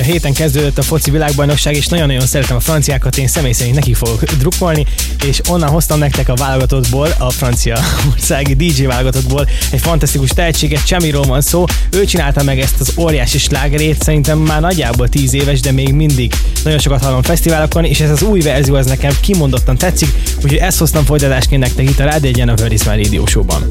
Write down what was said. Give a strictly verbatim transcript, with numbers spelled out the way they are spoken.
héten kezdődött a foci világbajnokság, és nagyon-nagyon szeretem a franciákat, én személy szerint nekik fogok drukkolni, és onnan hoztam nektek a válogatottból, a francia országi dé dzsé válogatottból egy fantasztikus tehetséget, Chamiról van szó. Ő csinálta meg ezt az óriási slágerét, szerintem már nagyjából tíz éves, de még mindig nagyon sokat hallom fesztiválokon, és ez az új verzió, ez nekem kimondottan tetszik, úgyhogy ezt hoztam folytatásként nektek itt a Rádió egyen a Where is My Radio Show-ban.